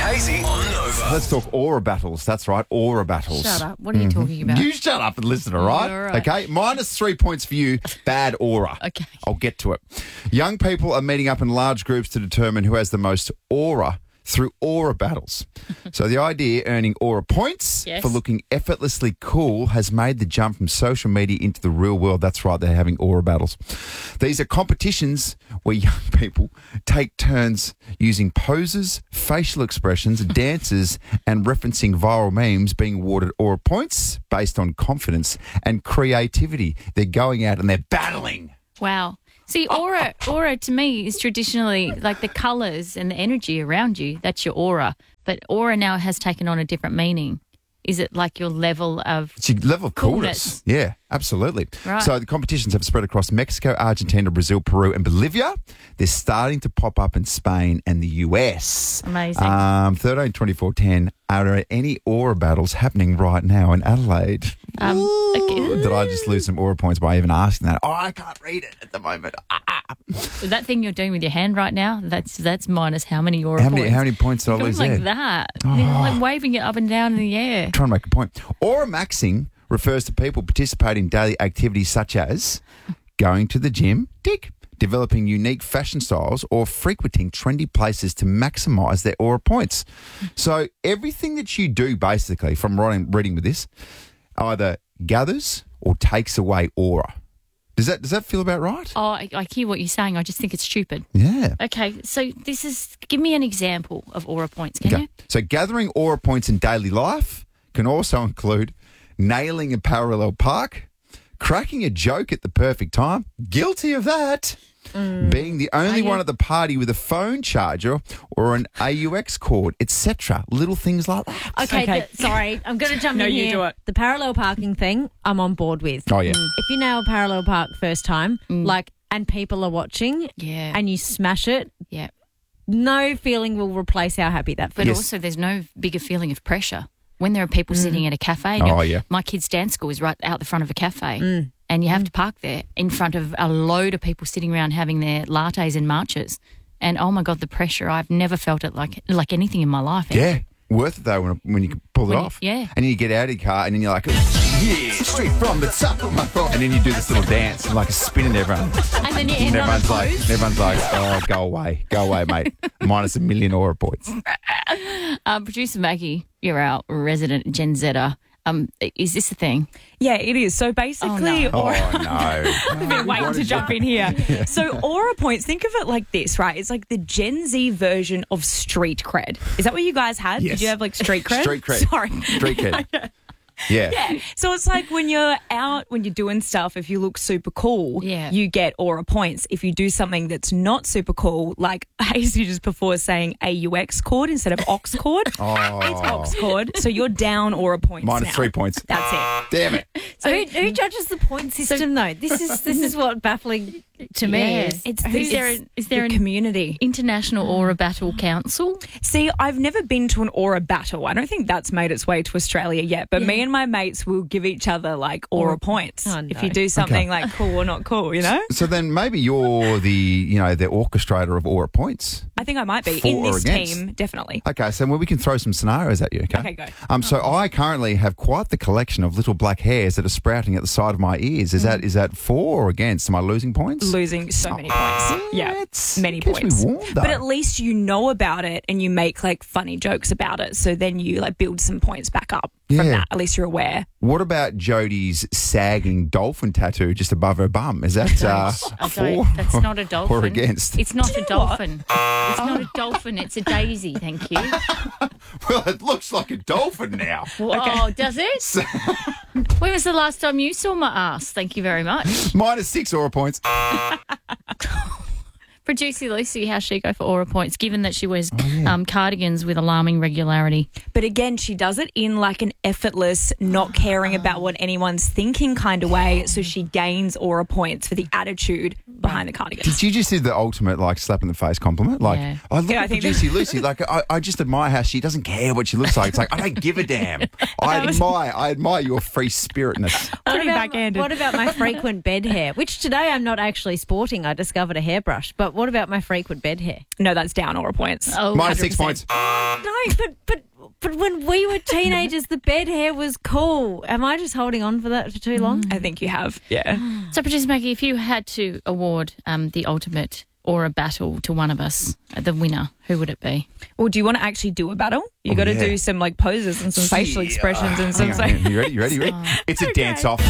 Hazy on Nova. Let's talk aura battles. That's right, aura battles. Shut up. What are you talking about? You shut up and listen, all right? All right. Okay, minus 3 points for you. Bad aura. Okay. I'll get to it. Young people are meeting up in large groups to determine who has the most aura through aura battles. So the idea, earning aura points Yes. for looking effortlessly cool, has made the jump from social media into the real world. That's right, they're having aura battles. These are competitions where young people take turns using poses, facial expressions, dances, and referencing viral memes, being awarded aura points based on confidence and creativity. They're going out and they're battling. Wow. See, aura to me is traditionally like the colours and the energy around you. That's your aura. But aura now has taken on a different meaning. Is it like your level of It's your level of coolness. Yeah, absolutely. Right. So the competitions have spread across Mexico, Argentina, Brazil, Peru, and Bolivia. They're starting to pop up in Spain and the US. Amazing. 13, 24, 10. Are there any aura battles happening right now in Adelaide? okay. Did I just lose some aura points by even asking that? Oh, I can't read it at the moment. That thing you're doing with your hand right now, that's minus how many aura How points? many points did I It lose was like there? that. You're like waving it up and down in the air. Trying to make a point. Aura maxing refers to people participating in daily activities such as going to the gym, tick, developing unique fashion styles, or frequenting trendy places to maximise their aura points. So everything that you do, basically, from reading with this, either gathers or takes away aura. Does that feel about right? Oh, I hear what you're saying. I just think it's stupid. Yeah. Okay, so give me an example of aura points, can you? So gathering aura points in daily life can also include nailing a parallel park, cracking a joke at the perfect time, guilty of that, being the only one at the party with a phone charger or an AUX cord, etc. Little things like that. Okay. Sorry, I'm going to jump No, in you here. do it. The parallel parking thing, I'm on board with. Oh, yeah. If you nail parallel park first time, and people are watching, Yeah. and you smash it, Yeah. no feeling will replace how happy that But feels. also there's no bigger feeling of pressure. When there are people sitting at a cafe. Oh, yeah. My kid's dance school is right out the front of a cafe. And you have to park there in front of a load of people sitting around having their lattes and matchas. And, oh, my God, the pressure. I've never felt it like anything in my life. Yeah. Worth it, though, when you can pull it off. yeah. And then you get out of your car and then you're like, yeah, straight from the top of my throat. And then you do this little dance and like a spin and everyone. And then you And end on a everyone's pose. like, oh, go away, mate. Minus a million aura points. Producer Maggie, you're our resident Gen Zer. Is this a thing? Yeah, it is. So basically, Oh, Oh, aura, no. I've been waiting to jump in here. So aura points, think of it like this, right? It's like the Gen Z version of street cred. Is that what you guys had? Yes. Did you have like street cred? Street cred. Sorry. Street cred. Yeah. So it's like when you're out, when you're doing stuff, if you look super cool, Yeah. you get aura points. If you do something that's not super cool, like Hazy just before saying AUX cord instead of ox cord, it's ox cord. So you're down aura points Minus now. 3 points. That's it. Damn it. So who judges the point system, though? This is what baffling to me Yeah. is. Is there The an community. International Aura Battle Council? See, I've never been to an aura battle. I don't think that's made its way to Australia yet. But me and my mates will give each other like aura points Oh, no. if you do something like cool or not cool. You know, So then maybe you're the orchestrator of aura points. I think I might be For in or this against? team. Definitely. Okay, so we can throw some scenarios at you, okay? Okay, go. So I currently have quite the collection of little black hairs that are sprouting at the side of my ears. Is that for or against? Am I losing points? Losing so many points. Yeah, many keeps points. me warm, though. But at least you know about it and you make like funny jokes about it. So then you like build some points back up from Yeah. that. At least you're aware. What about Jodie's sagging dolphin tattoo just above her bum? Is that for That's not a dolphin. or against? It's not a dolphin. It's not a dolphin. It's a daisy. Thank you. Well, it looks like a dolphin now. Oh, does it? When was the last time you saw my ass? Thank you very much. Minus 6 aura points. Producer Lucy, how's she go for aura points, given that she wears cardigans with alarming regularity? But again, she does it in like an effortless, not caring about what anyone's thinking kind of way. So she gains aura points for the attitude behind the cardigans. Did you just do the ultimate like slap in the face compliment? Like, Yeah. I look Yeah, I at think Juicy Lucy. Like, I just admire how she doesn't care what she looks like. It's like I don't give a damn. I admire your free spiritness. Pretty backhanded. What about my frequent bed hair? Which today I'm not actually sporting. I discovered a hairbrush. But what about my frequent bed hair? No, that's down Aura points. Oh, Minus 6 100%. points. No, but when we were teenagers, the bed hair was cool. Am I just holding on for that for too long? I think you have. Yeah. So, Producer Maggie, if you had to award the ultimate or a battle to one of us, the winner, who would it be? Well, do you want to actually do a battle? You got to yeah. do some like poses and some facial expressions and some. Hang on, you ready? It's a dance off.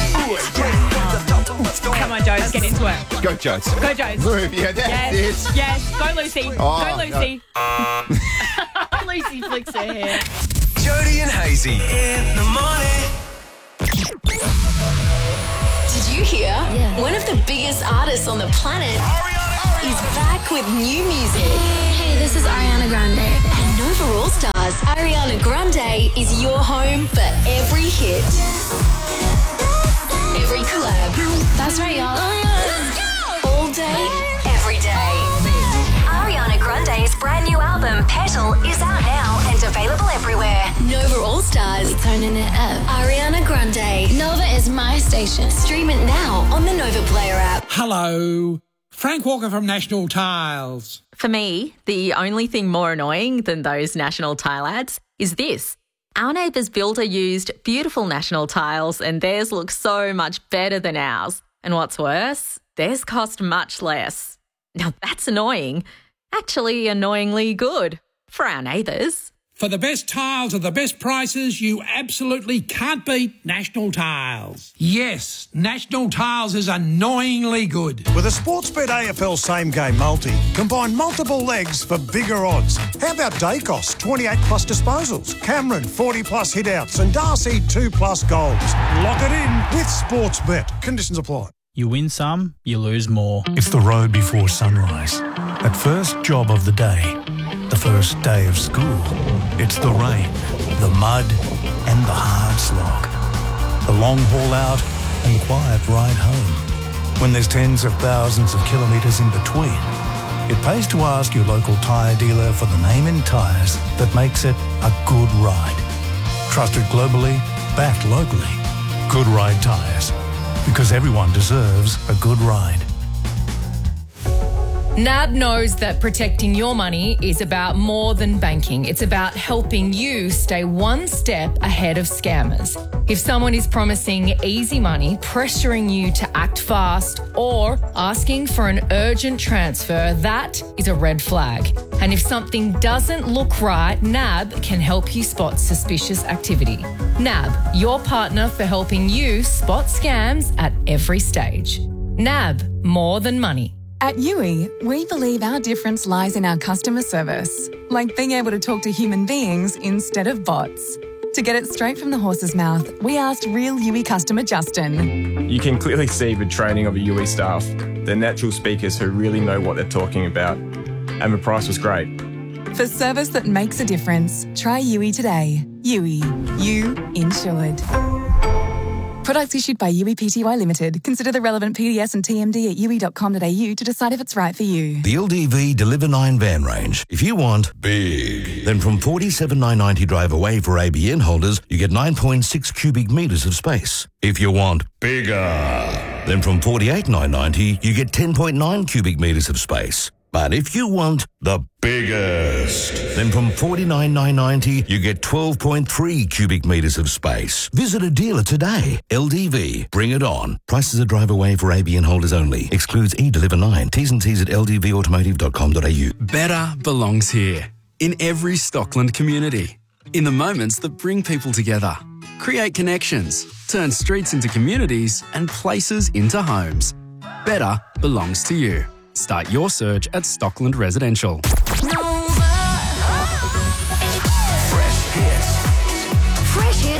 Come on, Joes, get into it. Go, Jones. Go, Joes. Move, yeah, that's it. Yes. Go, Lucy. Oh, Go, Lucy. Lucy flicks her hair. Jody and Hazy in the morning. Did you hear? One of the biggest artists on the planet is back with new music. Hey, this is Ariana Grande. And Nova All Stars, Ariana Grande is your home for every hit, every collab. That's right, y'all. All day, every day. Ariana Grande's brand new album, Petal, is out now and available everywhere. Nova All Stars, Turning it up. Ariana Grande. Nova is my station. Stream it now on the Nova Player app. Hello, Frank Walker from National Tiles. For me, the only thing more annoying than those National Tile ads is this. Our neighbour's builder used beautiful National Tiles and theirs looks so much better than ours. And what's worse, theirs cost much less. Now that's annoying. Actually annoyingly good for our neighbours. For the best tiles at the best prices, you absolutely can't beat National Tiles. Yes, National Tiles is annoyingly good. With a Sportsbet AFL Same Game Multi, combine multiple legs for bigger odds. How about Dacos, 28 plus disposals, Cameron, 40 plus hitouts, and Darcy, 2 plus goals. Lock it in with Sportsbet. Conditions apply. You win some, you lose more. It's the road before sunrise. That first job of the day. The first day of school. It's the rain, the mud, and the hard slog. The long haul out and quiet ride home. When there's tens of thousands of kilometres in between, it pays to ask your local tyre dealer for the name in tyres that makes it a good ride. Trusted globally, backed locally. Good Ride Tyres. Because everyone deserves a good ride. NAB knows that protecting your money is about more than banking. It's about helping you stay one step ahead of scammers. If someone is promising easy money, pressuring you to act fast, or asking for an urgent transfer, that is a red flag. And if something doesn't look right, NAB can help you spot suspicious activity. NAB, your partner for helping you spot scams at every stage. NAB, more than money. At Yui, we believe our difference lies in our customer service, like being able to talk to human beings instead of bots. To get it straight from the horse's mouth, we asked real Yui customer Justin. You can clearly see the training of the Yui staff. They're natural speakers who really know what they're talking about. And the price was great. For service that makes a difference, try Yui today. Yui, you insured. Products issued by Yui Pty Limited. Consider the relevant PDS and TMD at yui.com.au to decide if it's right for you. The LDV Deliver 9 van range. If you want big, then from $47,990 drive away for ABN holders, you get 9.6 cubic metres of space. If you want bigger, then from $48,990 you get 10.9 cubic metres of space. But if you want the biggest, then from $49,990 you get 12.3 cubic metres of space. Visit a dealer today. LDV, bring it on. Prices are drive away for ABN holders only. Excludes eDeliver 9. T's and C's at ldvautomotive.com.au. Better belongs here, in every Stockland community. In the moments that bring people together. Create connections, turn streets into communities and places into homes. Better belongs to you. Start your search at Stockland Residential. No